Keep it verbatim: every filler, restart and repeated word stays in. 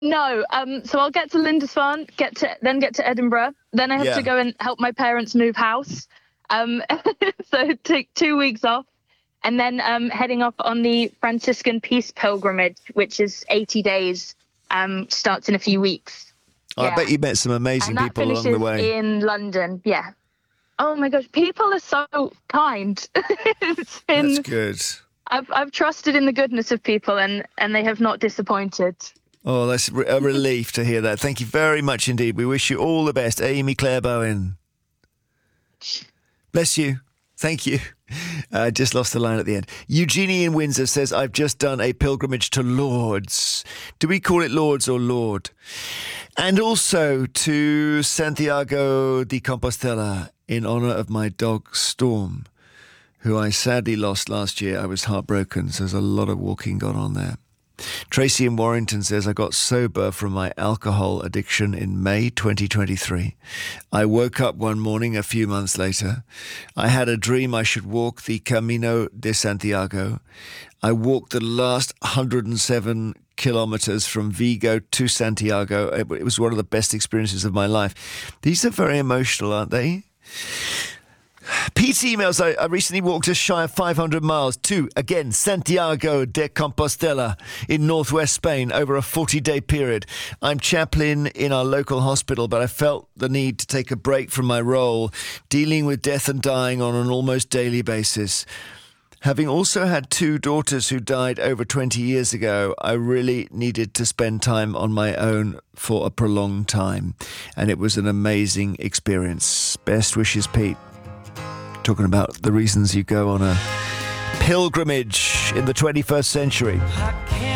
No, um, so I'll get to Lindisfarne, get to then get to Edinburgh. Then I have Yeah. to go and help my parents move house. Um, so take two weeks off, and then um, heading off on the Franciscan Peace Pilgrimage, which is eighty days. Um, starts in a few weeks. I Yeah. bet you met some amazing And that people along finishes the way. in London. Yeah. Oh my gosh, people are so kind. It's been, That's good. I've I've trusted in the goodness of people, and and they have not disappointed. Oh, that's a relief to hear that. Thank you very much indeed. We wish you all the best. Amy Claire Bowen. Bless you. Thank you. I uh, just lost the line at the end. Eugenie in Windsor says, I've just done a pilgrimage to Lourdes. Do we call it Lourdes or Lord? And also to Santiago de Compostela in honour of my dog Storm, who I sadly lost last year. I was heartbroken, so there's a lot of walking gone on there. Tracy in Warrington says, I got sober from my alcohol addiction in May twenty twenty-three. I woke up one morning a few months later. I had a dream I should walk the Camino de Santiago. I walked the last one hundred seven kilometers from Vigo to Santiago. It was one of the best experiences of my life. These are very emotional, aren't they? Pete's emails, I, I recently walked just shy of five hundred miles to, again, Santiago de Compostela in northwest Spain over a forty-day period. I'm chaplain in our local hospital, but I felt the need to take a break from my role, dealing with death and dying on an almost daily basis. Having also had two daughters who died over twenty years ago, I really needed to spend time on my own for a prolonged time. And it was an amazing experience. Best wishes, Pete. Talking about the reasons you go on a pilgrimage in the twenty-first century. I can't